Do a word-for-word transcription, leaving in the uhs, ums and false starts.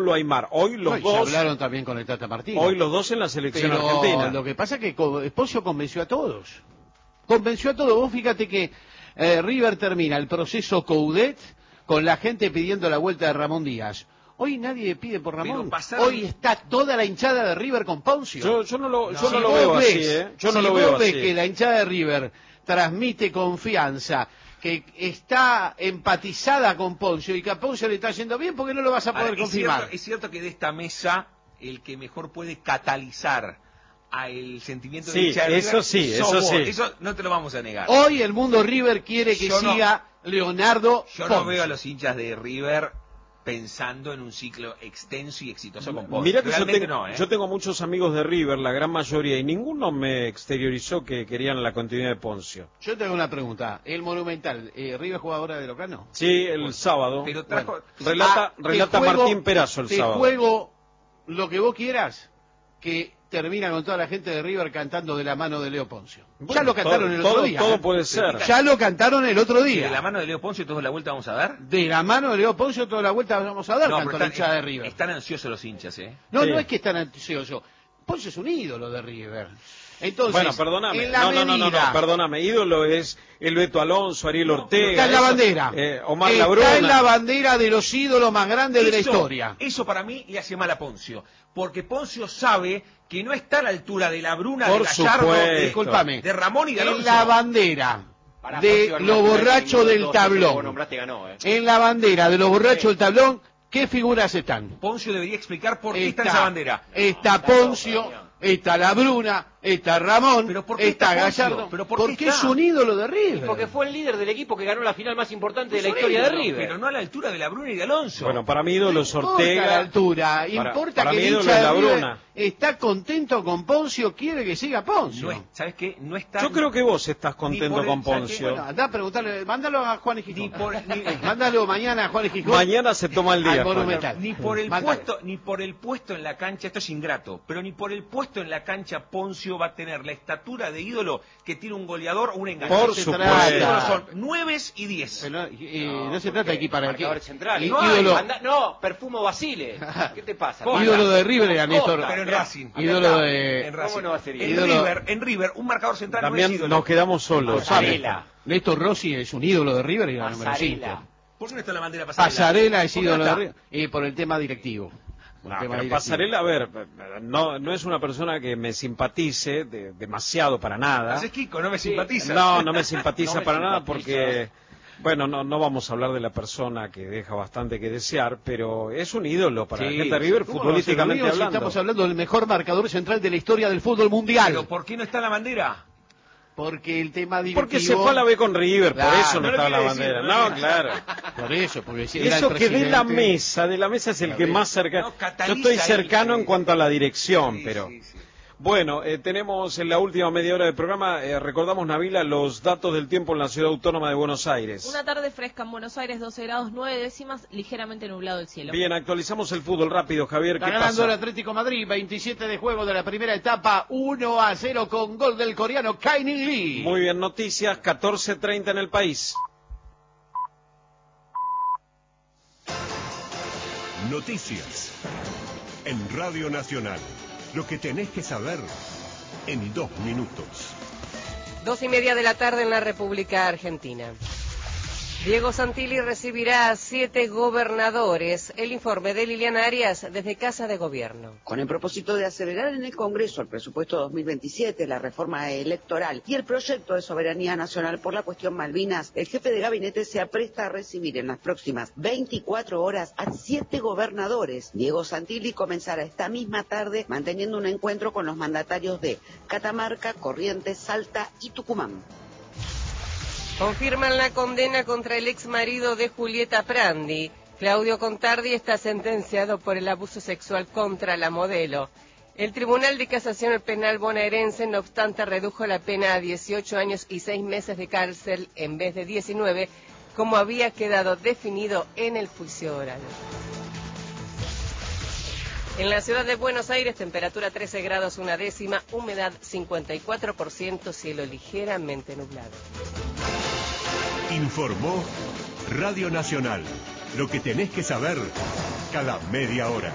Pablo Aimar. Hoy los no, dos... hablaron también con el Tata Martino. Hoy los dos en la selección Pero argentina. lo que pasa es que Poncio convenció a todos. Convenció a todos. Vos fíjate que eh, River termina el proceso Coudet con la gente pidiendo la vuelta de Ramón Díaz. Hoy nadie pide por Ramón. Pasaron... Hoy está toda la hinchada de River con Poncio. Yo, yo no lo, no. yo no si lo veo ves, así, ¿eh? Yo no si lo vos veo ves así. que la hinchada de River transmite confianza, que está empatizada con Poncio y que a Poncio le está yendo bien, porque no lo vas a poder Ahora, confirmar. Es cierto, es cierto que de esta mesa el que mejor puede catalizar a el sentimiento sí, de hincha de eso River, sí, eso vos. sí. Eso no te lo vamos a negar. Hoy el mundo River quiere que yo siga no, Leonardo Yo Poncio. no veo a los hinchas de River pensando en un ciclo extenso y exitoso con Poncio. Mirá que yo tengo, no, ¿eh? yo tengo muchos amigos de River, la gran mayoría, y ninguno me exteriorizó que querían la continuidad de Poncio. Yo tengo una pregunta. ¿El Monumental, eh, River juega ahora de local, no? Sí, el pues, sábado. Pero trajo... bueno, relata, ah, relata juego, Martín Perazo el te sábado. juego lo que vos quieras, que termina con toda la gente de River cantando de la mano de Leo Poncio. Bueno, ya lo cantaron todo, el otro todo, día. Todo ¿eh? puede ser. Ya lo cantaron el otro día. ¿De la mano de Leo Poncio toda la vuelta vamos a dar? De la mano de Leo Poncio toda la vuelta vamos a dar, no, cantó la hinchada de River. Están ansiosos los hinchas, ¿eh? No, sí. no es que están ansiosos. Poncio es un ídolo de River. Entonces, bueno, perdóname, en la no, medida... no, no, no, perdóname, ídolo es el Beto Alonso, Ariel Ortega. Está en la eso, bandera. Eh, Omar está Labruna. en la bandera de los ídolos más grandes eso, de la historia. Eso para mí le hace mal a Poncio, porque Poncio sabe que no está a la altura de la Bruna, Por de Gallardo, de, discúlpame, de Ramón y de Alonso. En la bandera Para de Poncio, los borrachos del tablón, nombraste, ganó, ¿eh? en la bandera de los borrachos sí. del tablón, ¿qué figuras están? Poncio debería explicar por qué está, está en esa bandera. Está Poncio, está la Bruna, está Ramón, ¿Pero por qué está, está Gallardo, ¿Pero por porque qué está? es un ídolo de River. Y porque fue el líder del equipo que ganó la final más importante de la Es historia ídolo, de River. Pero no a la altura de la Bruna y de Alonso. Bueno, para mí ídolo es No Ortega. importa la altura, para, importa para que mí el ídolo hincha es la de River Bruna. está contento con Poncio, quiere que siga Poncio. No es, ¿sabes qué? No está... Yo creo que vos estás contento el, con Poncio. Bueno, andá a preguntarle, mándalo a Juan y Gijón. Ni por, ni, mándalo mañana a Juan y Gijón. Mañana se toma el día. Al Monumental. Ni por el Mándalo. puesto, ni por el puesto en la cancha, esto es ingrato, pero ni por el puesto en la cancha Poncio va a tener la estatura de ídolo que tiene un goleador o un enganche. Por se supuesto. trata. Los ídolos son nueves y diez. Pero, eh, No, no se trata de equiparar. marcador central. I- No, hay, ídolo, anda- no, Perfumo Basile. ¿Qué te pasa? ídolo de River era Néstor. Costa. Pero en Racing. Ídolo de... En Racing. ¿Cómo no va a ser En ídolo? River, en River, un marcador central no También es ídolo. nos quedamos solos. Pasarela. Néstor Rossi es un ídolo de River y era número cinco. Pasarela. ¿Por qué no está en la bandera pasarela? Pasarela es ¿Por qué no ídolo de está? River. Y por el tema directivo. Por No, el tema pero directivo. Pasarela, a ver, no, no es una persona que me simpatice de- demasiado para nada. Haces Kiko, no me simpatiza. No, no me simpatiza No me para nada simpatiza. porque, bueno, no, no vamos a hablar de la persona que deja bastante que desear, pero es un ídolo para Sí, la gente de River, ¿cómo no va a ser futbolísticamente un ídolo si hablando. Estamos hablando del mejor marcador central de la historia del fútbol mundial. Pero ¿por qué no está en la bandera? Porque el tema directivo... Porque se fue a la B con River, Claro, por eso no, no lo estaba en la quiere bandera. decir, no lo No, quiere claro. Por eso, porque si era Eso el que de la presidente- mesa, de la mesa es el que más cercano. No, Yo cataliza estoy ahí, cercano sí. en cuanto a la dirección, Sí, pero... sí, sí. Bueno, eh, tenemos en la última media hora del programa, eh, recordamos, Nabila, los datos del tiempo en la ciudad autónoma de Buenos Aires. Una tarde fresca en Buenos Aires, doce grados nueve décimas, ligeramente nublado el cielo. Bien, actualizamos el fútbol rápido, Javier, Está ¿qué ganando el pasa? Atlético Madrid, veintisiete de juego de la primera etapa, uno a cero con gol del coreano Kainin Lee. Muy bien, noticias, catorce treinta en el país. Noticias en Radio Nacional. Lo que tenés que saber en dos minutos. Dos y media de la tarde en la República Argentina. Diego Santilli recibirá a siete gobernadores. El informe de Liliana Arias desde Casa de Gobierno. Con el propósito de acelerar en el Congreso el presupuesto dos mil veintisiete, la reforma electoral y el proyecto de soberanía nacional por la cuestión Malvinas, el jefe de gabinete se apresta a recibir en las próximas veinticuatro horas a siete gobernadores. Diego Santilli comenzará esta misma tarde manteniendo un encuentro con los mandatarios de Catamarca, Corrientes, Salta y Tucumán. Confirman la condena contra el ex marido de Julieta Prandi. Claudio Contardi está sentenciado por el abuso sexual contra la modelo. El Tribunal de Casación Penal bonaerense, no obstante, redujo la pena a dieciocho años y seis meses de cárcel en vez de diecinueve, como había quedado definido en el juicio oral. En la ciudad de Buenos Aires, temperatura trece grados una décima, humedad cincuenta y cuatro por ciento, cielo ligeramente nublado. Informó Radio Nacional. Lo que tenés que saber cada media hora.